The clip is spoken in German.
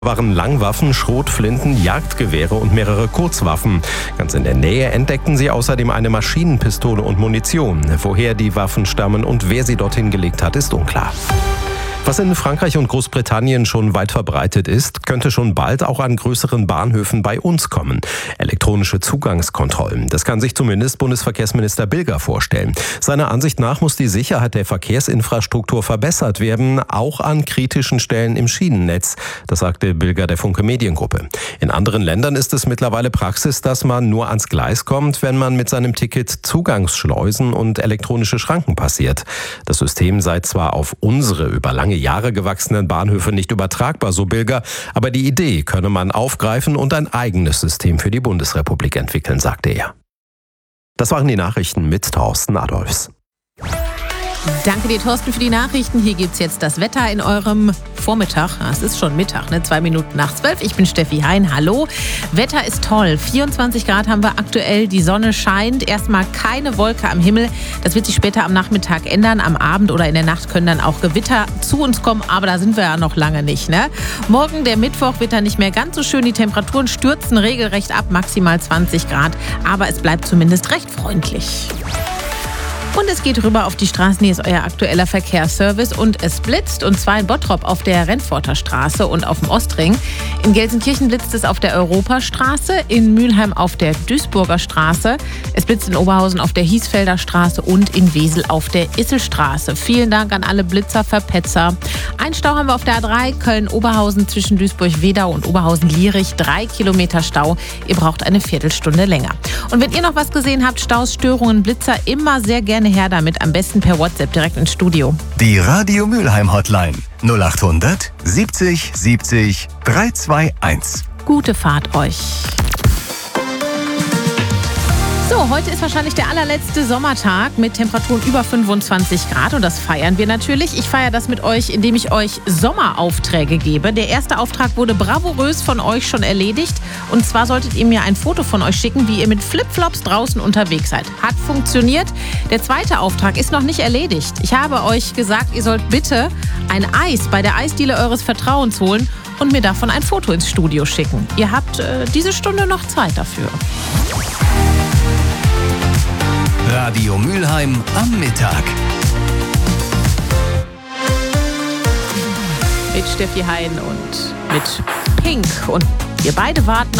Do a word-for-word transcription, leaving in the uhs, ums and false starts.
Waren Langwaffen, Schrotflinten, Jagdgewehre und mehrere Kurzwaffen. Ganz in der Nähe entdeckten sie außerdem eine Maschinenpistole und Munition. Woher die Waffen stammen und wer sie dorthin gelegt hat, ist unklar. Was in Frankreich und Großbritannien schon weit verbreitet ist, könnte schon bald auch an größeren Bahnhöfen bei uns kommen. Elektronische Zugangskontrollen. Das kann sich zumindest Bundesverkehrsminister Bilger vorstellen. Seiner Ansicht nach muss die Sicherheit der Verkehrsinfrastruktur verbessert werden, auch an kritischen Stellen im Schienennetz. Das sagte Bilger der Funke Mediengruppe. In anderen Ländern ist es mittlerweile Praxis, dass man nur ans Gleis kommt, wenn man mit seinem Ticket Zugangsschleusen und elektronische Schranken passiert. Das System sei zwar auf unsere über lange Jahre gewachsenen Bahnhöfe nicht übertragbar, so Bilger, aber die Idee könne man aufgreifen und ein eigenes System für die Bundesrepublik entwickeln, sagte er. Das waren die Nachrichten mit Thorsten Adolfs. Danke dir, Thorsten, für die Nachrichten. Hier gibt's jetzt das Wetter in eurem Vormittag. Es ist schon Mittag, ne? Zwei Minuten nach zwölf. Ich bin Steffi Hein. Hallo. Wetter ist toll. vierundzwanzig Grad haben wir aktuell. Die Sonne scheint. Erstmal keine Wolke am Himmel. Das wird sich später am Nachmittag ändern. Am Abend oder in der Nacht können dann auch Gewitter zu uns kommen. Aber da sind wir ja noch lange nicht, ne? Morgen, der Mittwoch, wird dann nicht mehr ganz so schön. Die Temperaturen stürzen regelrecht ab. Maximal zwanzig Grad. Aber es bleibt zumindest recht freundlich. Und es geht rüber auf die Straßen, hier ist euer aktueller Verkehrsservice und es blitzt, und zwar in Bottrop auf der Rennforter Straße und auf dem Ostring. In Gelsenkirchen blitzt es auf der Europastraße, in Mülheim auf der Duisburger Straße, es blitzt in Oberhausen auf der Hiesfelder Straße und in Wesel auf der Isselstraße. Vielen Dank an alle Blitzer, Verpetzer. Ein Stau haben wir auf der A drei, Köln-Oberhausen zwischen Duisburg-Wedau und Oberhausen-Lierich, drei Kilometer Stau. Ihr braucht eine Viertelstunde länger. Und wenn ihr noch was gesehen habt, Staus, Störungen, Blitzer, immer sehr gerne her damit, am besten per WhatsApp direkt ins Studio. Die Radio Mülheim Hotline null acht hundert siebzig siebzig dreihundertzweiundzwanzig. Gute Fahrt euch. So, heute ist wahrscheinlich der allerletzte Sommertag mit Temperaturen über fünfundzwanzig Grad und das feiern wir natürlich. Ich feiere das mit euch, indem ich euch Sommeraufträge gebe. Der erste Auftrag wurde bravourös von euch schon erledigt und zwar solltet ihr mir ein Foto von euch schicken, wie ihr mit Flipflops draußen unterwegs seid. Hat funktioniert. Der zweite Auftrag ist noch nicht erledigt. Ich habe euch gesagt, ihr sollt bitte ein Eis bei der Eisdiele eures Vertrauens holen und mir davon ein Foto ins Studio schicken. Ihr habt äh, diese Stunde noch Zeit dafür. Radio Mülheim am Mittag. Mit Steffi Hein und mit Pink. Und wir beide warten